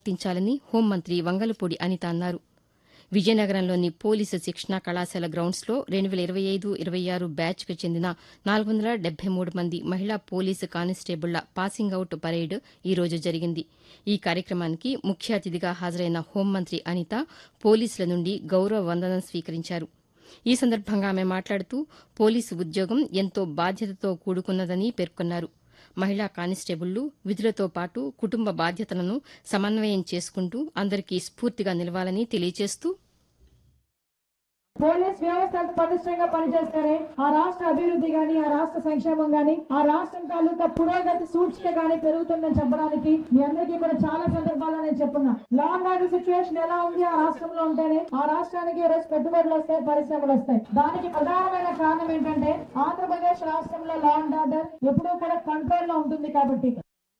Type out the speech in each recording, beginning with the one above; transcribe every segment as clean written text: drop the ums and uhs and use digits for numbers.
ంచాలని హోంమంత్రి వంగలపూడి అనిత అన్నారు. విజయనగరంలోని పోలీసు శిక్షణా కళాశాల గ్రౌండ్స్లో 2025-26 బ్యాచ్కు చెందిన 473 మంది మహిళా పోలీసు కానిస్టేబుళ్ల పాసింగ్ అవుట్ పరేడ్ ఈ రోజు జరిగింది. ఈ కార్యక్రమానికి ముఖ్య అతిథిగా హాజరైన హోంమంత్రి అనిత పోలీసుల నుండి గౌరవ వందనం స్వీకరించారు. ఈ సందర్భంగా ఆమె మాట్లాడుతూ పోలీసు ఉద్యోగం ఎంతో బాధ్యతతో కూడుకున్నదని పేర్కొన్నారు. మహిళా కానిస్టేబుళ్లు విధులతో పాటు కుటుంబ బాధ్యతలను సమన్వయం చేసుకుంటూ అందరికీ స్ఫూర్తిగా నిలవాలని తెలియజేస్తూ పోలీస్ వ్యవస్థ పటిష్టంగా పనిచేస్తేనే ఆ రాష్ట్ర అభివృద్ధి గాని, ఆ రాష్ట్ర సంక్షేమం గాని, ఆ రాష్ట్రం తాలూకా పురోగతి సూచిక గాని పెరుగుతుందని చెప్పడానికి మీ అందరికీ కూడా చాలా సందర్భాల్లో నేను చెప్పున్నా. లా అండ్ ఆర్డర్ సిచ్యువేషన్ ఎలా ఉంది ఆ రాష్ట్రంలో ఉంటేనే ఆ రాష్ట్రానికి ఈ రోజు పెట్టుబడులు వస్తాయి, పరిశ్రమలు వస్తాయి. దానికి ప్రధానమైన కారణం ఏంటంటే ఆంధ్రప్రదేశ్ రాష్ట్రంలో లా అండ్ ఆర్డర్ ఎప్పుడూ కూడా కంట్రోల్లో ఉంటుంది కాబట్టి.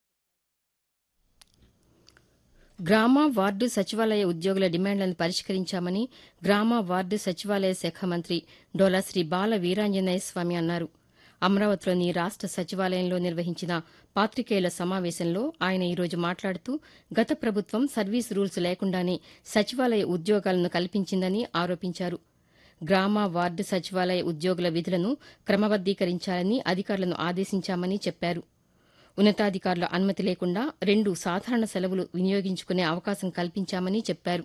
గ్రామ వార్డు సచివాలయ ఉద్యోగుల డిమాండ్లను పరిష్కరించామని గ్రామ వార్డు సచివాలయ శాఖ మంత్రి డోలాశ్రీ బాల వీరాంజనేయ స్వామి అన్నారు. అమరావతిలోని రాష్ట సచివాలయంలో నిర్వహించిన పాతికేయుల సమావేశంలో ఆయన ఈరోజు మాట్లాడుతూ గత ప్రభుత్వం సర్వీస్ రూల్స్ లేకుండానే సచివాలయ ఉద్యోగాలను కల్పించిందని ఆరోపించారు. గ్రామ వార్డు సచివాలయ ఉద్యోగుల విధులను క్రమబద్దీకరించాలని అధికారులను ఆదేశించామని చెప్పారు. ఉన్నతాధికారుల అనుమతి లేకుండా 2 సాధారణ సెలవులు వినియోగించుకునే అవకాశం కల్పించామని చెప్పారు.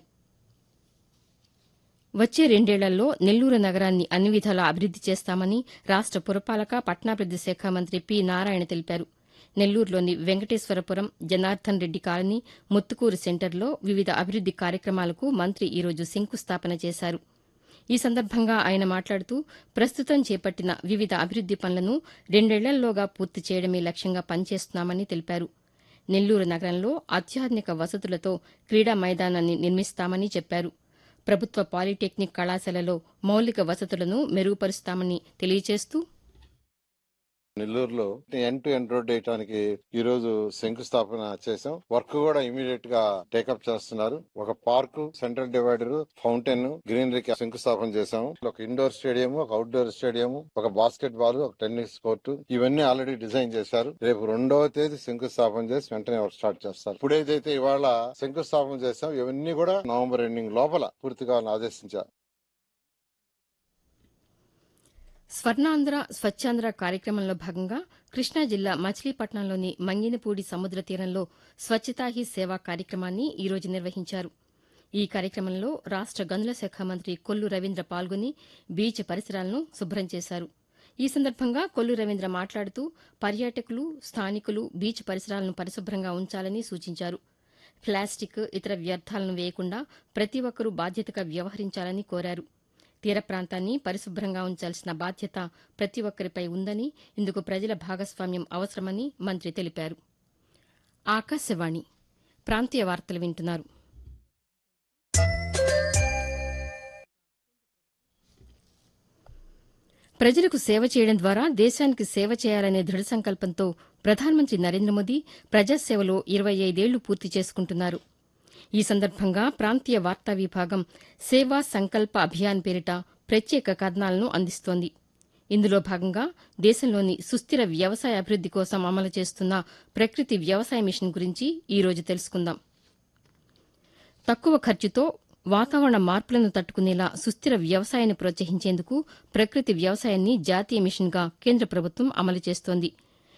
వచ్చే 2 ఏళ్లలో నెల్లూరు నగరాన్ని అన్ని విధాలా అభివృద్ది చేస్తామని రాష్ట పురపాలక పట్టణాభివృద్ది శాఖ మంత్రి పి నారాయణ తెలిపారు. నెల్లూరులోని వెంకటేశ్వరపురం, జనార్దన్ రెడ్డి కాలనీ, ముత్తుకూరు సెంటర్లో వివిధ అభివృద్ది కార్యక్రమాలకు మంత్రి ఈరోజు శంకుస్థాపన చేశారు. ఈ సందర్భంగా ఆయన మాట్లాడుతూ ప్రస్తుతం చేపట్టిన వివిధ అభివృద్ది పనులను 2 ఏళ్లలోగా పూర్తి చేయడమే లక్ష్యంగా పనిచేస్తున్నామని తెలిపారు. నెల్లూరు నగరంలో అత్యాధునిక వసతులతో క్రీడా మైదానాన్ని నిర్మిస్తామని చెప్పారు. ప్రభుత్వ పాలిటెక్నిక్ కళాశాలలో మౌలిక వసతులను మెరుగుపరుస్తామని తెలియజేస్తూ నెల్లూరులో ఎండ్ టు ఎండ్ రోడ్ వేయడానికి ఈ రోజు శంకుస్థాపన చేశాం. వర్క్ కూడా ఇమీడియట్ గా టేకప్ చేస్తున్నారు. ఒక పార్క్, సెంట్రల్ డివైడర్, ఫౌంటైన్, గ్రీనరీకి శంకుస్థాపన చేశాము. ఒక ఇండోర్ స్టేడియం, ఒక అవుట్డోర్ స్టేడియం, ఒక బాస్కెట్ బాల్, ఒక టెన్నిస్ కోర్టు, ఇవన్నీ ఆల్రెడీ డిజైన్ చేశారు. రేపు 2వ తేదీ శంకుస్థాపన చేసి వెంటనే వర్క్ స్టార్ట్ చేస్తారు. ఇప్పుడు ఏదైతే ఇవాళ శంకుస్థాపన చేశాం ఇవన్నీ కూడా నవంబర్ ఎండింగ్ లోపల పూర్తిగా ఆదేశించారు. స్వర్ణాంధ్ర స్వచ్ఛాంధ్ర కార్యక్రమంలో భాగంగా కృష్ణా జిల్లా మచిలీపట్నంలోని మంగినపూడి సముద్ర తీరంలో స్వచ్ఛతా హీ సేవా కార్యక్రమాన్ని ఈ రోజు నిర్వహించారు. ఈ కార్యక్రమంలో రాష్ట గనుల శాఖ మంత్రి కొల్లు రవీంద్ర పాల్గొని బీచ్ పరిసరాలను శుభ్రం చేశారు. ఈ సందర్భంగా కొల్లు రవీంద్ర మాట్లాడుతూ పర్యాటకులు, స్థానికులు బీచ్ పరిసరాలను పరిశుభ్రంగా ఉంచాలని సూచించారు. ప్లాస్టిక్, ఇతర వ్యర్థాలను వేయకుండా ప్రతి ఒక్కరూ బాధ్యతగా వ్యవహరించాలని కోరారు. తీర ప్రాంతాన్ని పరిశుభ్రంగా ఉంచాల్సిన బాధ్యత ప్రతి ఒక్కరిపై ఉందని, ఇందుకు ప్రజల భాగస్వామ్యం అవసరమని మంత్రి తెలిపారు. ఆకాశవాణి ప్రాంతీయ వార్తలు వింటున్నారు. ప్రజలకు సేవ చేయడం ద్వారా దేశానికి సేవ చేయాలనే దృఢ సంకల్పంతో ప్రధానమంత్రి నరేంద్ర మోదీ ప్రజాసేవలో 25 ఏళ్లు పూర్తి చేసుకుంటున్నారు. ఈ సందర్భంగా ప్రాంతీయ వార్తా విభాగం సేవా సంకల్ప అభియాన్ పేరిట ప్రత్యేక కథనాలను అందిస్తోంది. ఇందులో భాగంగా దేశంలోని సుస్థిర వ్యవసాయ అభివృద్ది కోసం అమలు చేస్తున్న ప్రకృతి వ్యవసాయ మిషన్ గురించి ఈ రోజు తెలుసుకుందాం. తక్కువ ఖర్చుతో వాతావరణ మార్పులను తట్టుకునేలా సుస్థిర వ్యవసాయాన్ని ప్రోత్సహించేందుకు ప్రకృతి వ్యవసాయాన్ని జాతీయ మిషన్గా కేంద్ర ప్రభుత్వం అమలు చేస్తోంది.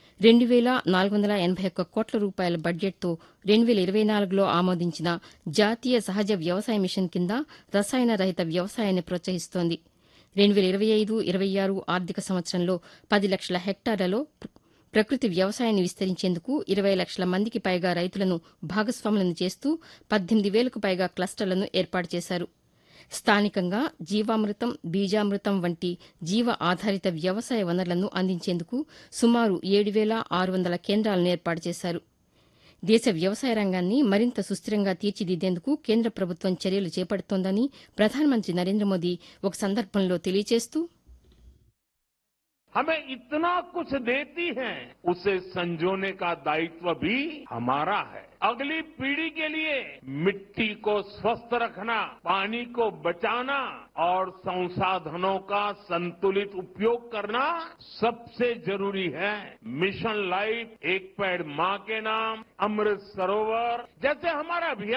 2,481 కోట్ల రూపాయల బడ్జెట్తో 2024లో ఆమోదించిన జాతీయ సహజ వ్యవసాయ మిషన్ కింద రసాయన రహిత వ్యవసాయాన్ని ప్రోత్సహిస్తోంది. 2025-26 ఆర్థిక సంవత్సరంలో 10 లక్షల హెక్టార్లలో ప్రకృతి వ్యవసాయాన్ని విస్తరించేందుకు 20 లక్షల మందికి పైగా రైతులను భాగస్వాములను చేస్తూ 18,000కు పైగా క్లస్టర్లను ఏర్పాటు చేశారు. స్థానికంగా జీవామృతం, బీజామృతం వంటి జీవ ఆధారిత వ్యవసాయ వనరులను అందించేందుకు సుమారు 7,600 కేంద్రాలను ఏర్పాటు చేశారు. దేశ వ్యవసాయ రంగాన్ని మరింత సుస్థిరంగా తీర్చిదిద్దేందుకు కేంద్ర ప్రభుత్వం చర్యలు చేపడుతోందని ప్రధానమంత్రి నరేంద్ర మోదీ ఒక సందర్భంలో తెలియజేస్తూ हमें इतना कुछ देती है, उसे संजोने का दायित्व भी हमारा है। अगली पीढ़ी के लिए मिट्टी को स्वस्थ रखना, पानी को बचाना और संसाधनों का संतुलित उपयोग करना सबसे जरूरी है। मिशन लाइफ, एक पेड़ मां के नाम, अमृत सरोवर जैसे हमारा अभियान